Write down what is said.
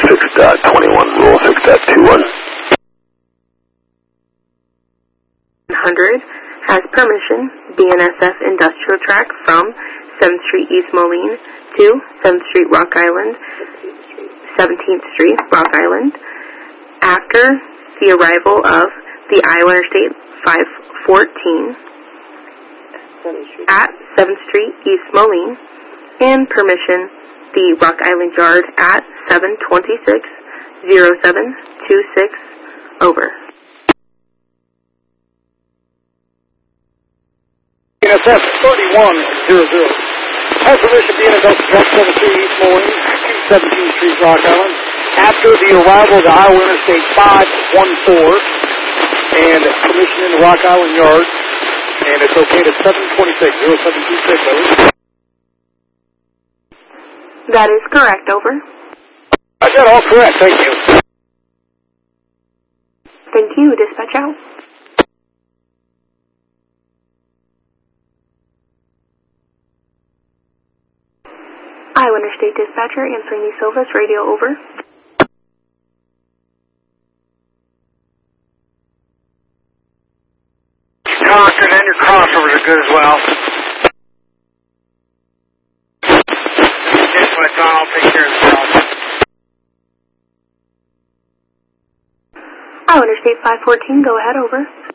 6.21, rule 6.21. 100 has permission, BNSF Industrial Track from 7th Street East Moline to 7th Street Rock Island, 17th Street Rock Island, after the arrival of the Iowa Interstate 514 at 7th Street East Moline, and permission the Rock Island Yard at 726-0726, over. BNSF 3100 has permission BNSF Track 7th Street East Moline to 17th Street Rock Island after the arrival of the Iowa Interstate 514 and permission in the Rock Island Yard, and it's okay to 726-0726, over. That is correct, over. I got all correct, thank you. Thank you, dispatch out. Iowa Interstate Dispatcher, answering the Silvis, radio over. Concord and your crossovers are good as well. This way, John, I'll take care of the problem. Iowa Interstate 514, go ahead, over.